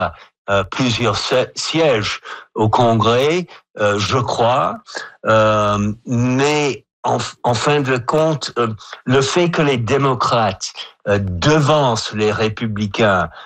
plusieurs sièges au Congrès, je crois, mais en fin de compte, le fait que les démocrates devancent les républicains